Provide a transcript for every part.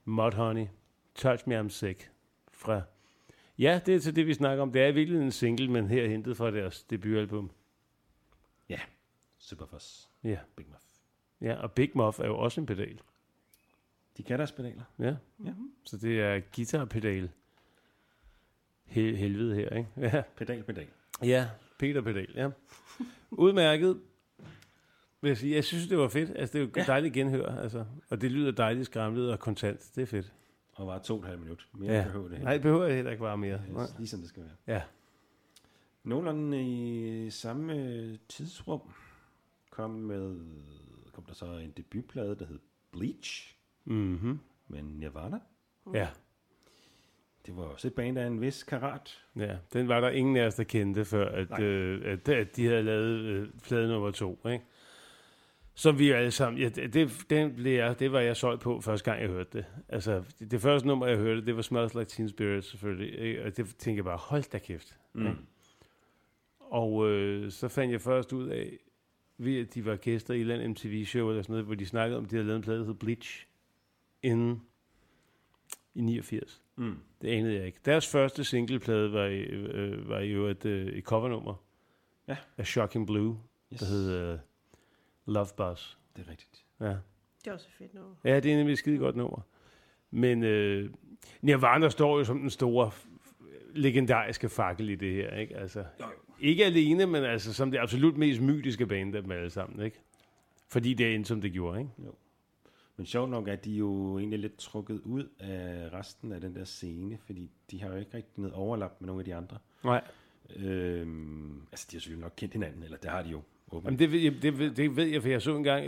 Mudhoney, Touch Me I'm Sick fra... Ja, det er til det, vi snakker om. Det er virkelig en single, men her hentet fra deres debutalbum. Ja, Superfuzz. Ja. Big Muff. Ja, og Big Muff er jo også en pedal. De kan deres pedaler. Ja, Mm-hmm. så det er guitarpedal. Helvede her, ikke? Ja. Pedal. Ja, Peter Pedal, ja. Udmærket. Vil jeg sige. Jeg synes, det var fedt. Altså, det er jo dejligt genhør, altså. Og det lyder dejligt skramlet og kontant. Det er fedt. Og var 2,5 minutter. Mere behøver det. Nej, det behøver heller ikke bare mere. Nej. Ligesom det skal være. Ja. Nogenlunde i samme tidsrum kom der så en debutplade, der hed Bleach. Mhm. Med Nirvana. Ja. Det var også et band af en vis karat. Ja, den var der ingen af os, der kendte, før at de havde lavet plade nummer 2, ikke? Som vi jo alle sammen... Ja, det var jeg solgt på første gang, jeg hørte det. Altså, det første nummer, jeg hørte, det var Smells Like Teen Spirit, selvfølgelig. Ikke? Og det tænkte jeg bare, hold da kæft. Mm. Og så fandt jeg først ud af, at de var gæster i et eller andet MTV-show, eller sådan noget, hvor de snakkede om, at de havde lavet en plade, der hed Bleach, inden i 89. Mm. Det anede jeg ikke. Deres første singleplade var jo et covernummer af Shocking Blue, der hed Love Buzz. Det er rigtigt. Ja. Det er også et fedt nummer. Ja, det er nemlig et skide godt nummer. Men Nirvana står jo som den store legendariske fakkel i det her, ikke? Altså, ikke alene, men altså som det absolut mest mytiske band af dem alle sammen, ikke? Fordi det er endte, som det gjorde, ikke? Jo. Men sjovt nok er de jo egentlig lidt trukket ud af resten af den der scene, fordi de har jo ikke rigtig noget overlap med nogle af de andre. Nej. Altså, de har selvfølgelig nok kendt hinanden, eller det har de jo. Jamen, det ved jeg, for jeg så engang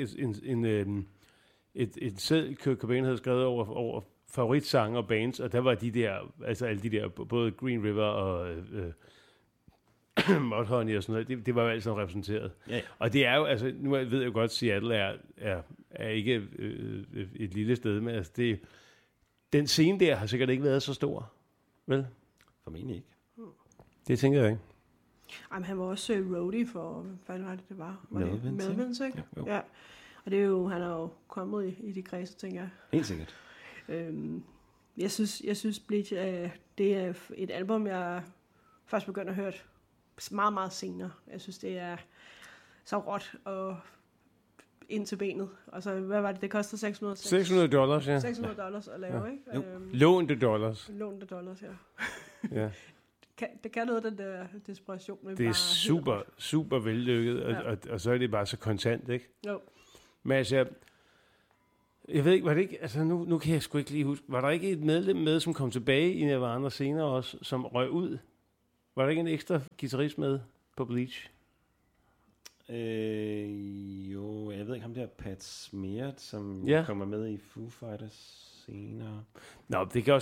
et seddel, Kurt Cobain havde skrevet over favoritsange og bands, og der var de der, altså alle de der, både Green River og Mudhoney og sådan noget, det var jo alt sammen repræsenteret. Ja. Og det er jo, altså, nu ved jeg jo godt, at Seattle er ikke et lille sted, men altså den scene der har sikkert ikke været så stor, vel? Formentlig ikke. Det tænker jeg ikke. Jamen, han var også roadie for, hvad var det var? Melvins, ikke? Jo. Ja. Og det er jo, han er jo kommet i de kredse, tænker jeg. Helt sikkert. Jeg synes Bleach, det er et album, jeg først begyndte at høre meget, meget senere. Jeg synes, det er så råt og ind til benet. Altså, hvad var det? Det kostede $600, ja. $600 at lave, ikke? Lånte dollars. Lånte dollars, ja. Ja. Det kan noget, den der desperation. Det er super, super vellykket, og så er det bare så kontant, ikke? Jo. Men altså, jeg ved ikke, var det ikke, altså nu kan jeg sgu ikke lige huske, var der ikke et medlem med, som kom tilbage i Nirvana senere også, som røg ud? Var der ikke en ekstra guitarist med på Bleach? Jo, jeg ved ikke, ham der Pat Smear, som kommer med i Foo Fighters senere. Nå, det kan også